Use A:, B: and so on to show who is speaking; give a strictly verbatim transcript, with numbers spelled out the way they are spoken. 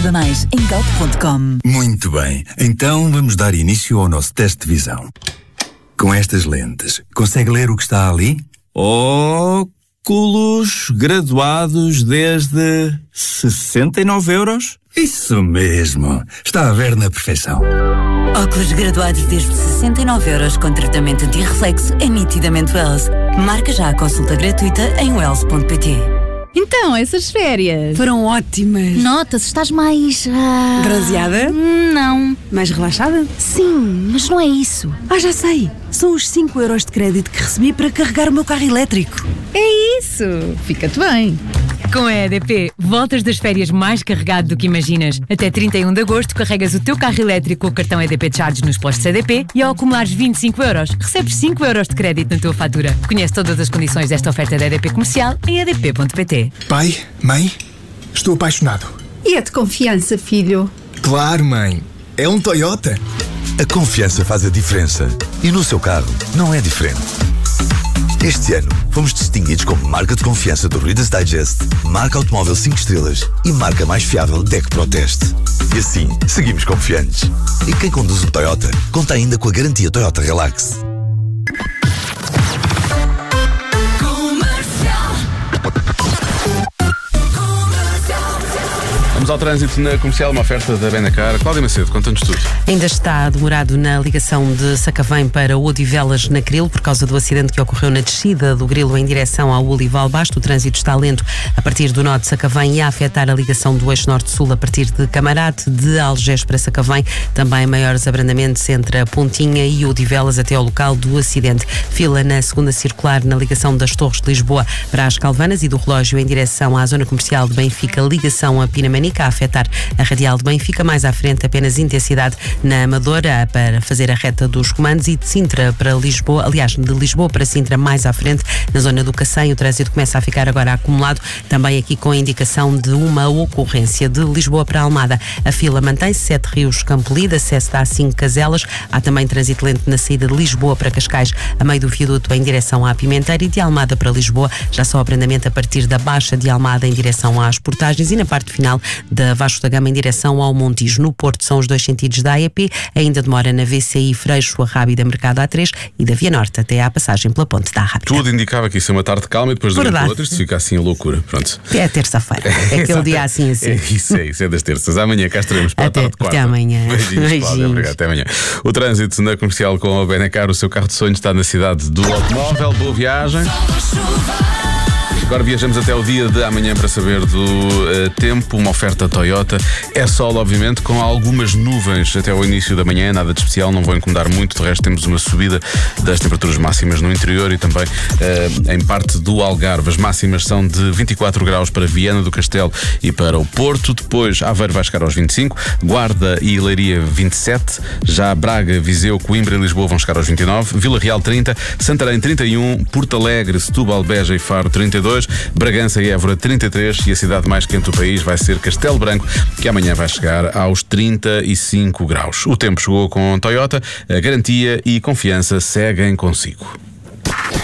A: Saiba mais em galp ponto com.
B: Muito bem, então vamos dar início ao nosso teste de visão. Com estas lentes, consegue ler o que está ali?
C: Óculos graduados desde sessenta e nove euros?
B: Isso mesmo, está a ver na perfeição.
A: Óculos graduados desde sessenta e nove euros com tratamento anti-reflexo é nitidamente Wells. Marca já a consulta gratuita em wells ponto pt.
D: Então, essas férias
E: foram ótimas.
D: Nota-se, estás mais... Uh...
E: bronzeada?
D: Não.
E: Mais relaxada?
D: Sim, mas não é isso.
E: Ah, já sei. São os cinco euros de crédito que recebi para carregar o meu carro elétrico.
D: É isso. Fica-te bem.
F: Com a E D P, voltas das férias mais carregado do que imaginas. Até trinta e um de agosto, carregas o teu carro elétrico com o cartão E D P Charge nos postos E D P e ao acumulares vinte e cinco euros, recebes cinco euros de crédito na tua fatura. Conhece todas as condições desta oferta da E D P Comercial em e d p ponto p t.
G: Pai, mãe, estou apaixonado.
H: E é de confiança, filho?
G: Claro, mãe. É um Toyota.
I: A confiança faz a diferença. E no seu carro não é diferente. Este ano, fomos distinguidos como marca de confiança do Reader's Digest, marca automóvel cinco estrelas e marca mais fiável D E C Proteste. E assim, seguimos confiantes. E quem conduz um Toyota, conta ainda com a garantia Toyota Relax.
J: Vamos ao trânsito na comercial, uma oferta da Benacar. Cláudia Macedo, conta-nos tudo.
K: Ainda está demorado na ligação de Sacavém para Odivelas na Grilo, por causa do acidente que ocorreu na descida do Grilo em direção ao Olival Basto. O trânsito está lento a partir do nó de Sacavém e a afetar a ligação do eixo norte-sul a partir de Camarate, de Algés para Sacavém. Também maiores abrandamentos entre a Pontinha e Odivelas até ao local do acidente. Fila na segunda circular na ligação das Torres de Lisboa para as Calvanas e do Relógio em direção à zona comercial de Benfica, ligação a Pinamanica, a afetar a radial de Benfica. Mais à frente, apenas intensidade na Amadora para fazer a reta dos comandos e de Sintra para Lisboa, aliás, de Lisboa para Sintra mais à frente, na zona do Cacém. O trânsito começa a ficar agora acumulado, também aqui com a indicação de uma ocorrência. De Lisboa para Almada, a fila mantém-se, Sete Rios, Campolide, acesso a cinco Caselas. Há também trânsito lento na saída de Lisboa para Cascais, a meio do viaduto em direção à Pimenteira, e de Almada para Lisboa, já só abrandamento a partir da Baixa de Almada em direção às Portagens, e na parte final da Vasco da Gama em direção ao Montijo. No Porto são os dois sentidos da A E P, ainda demora na V C I Freixo, a Rábida, Mercado A três e da Via Norte até à passagem pela Ponte da Rábida.
J: Tudo indicava que isso é uma tarde calma e depois durante a outra isto fica assim a loucura. Pronto.
K: É terça-feira, é aquele dia assim assim.
J: É isso, é isso, é das terças. Amanhã cá estaremos para
K: até,
J: a tarde de quarta.
K: Até amanhã.
J: Beijinhos,
K: Beijinhos.
J: Cláudia, obrigado, até amanhã. O trânsito na comercial com a Benacar, o seu carro de sonho está na cidade do automóvel. Boa viagem. Agora viajamos até o dia de amanhã para saber do uh, tempo, uma oferta Toyota. É sol, obviamente, com algumas nuvens até o início da manhã, nada de especial, não vou incomodar muito. De resto, temos uma subida das temperaturas máximas no interior e também uh, em parte do Algarve. As máximas são de vinte e quatro graus para Viana do Castelo e para o Porto. Depois, Aveiro vai chegar aos vinte e cinco, Guarda e Leiria vinte e sete, já Braga, Viseu, Coimbra e Lisboa vão chegar aos vinte e nove, Vila Real trinta, Santarém trinta e um, Porto Alegre, Setúbal, Beja e Faro trinta e dois, Bragança e Évora trinta e três, e a cidade mais quente do país vai ser Castelo Branco, que amanhã vai chegar aos trinta e cinco graus. O tempo chegou com Toyota, a garantia e confiança seguem consigo.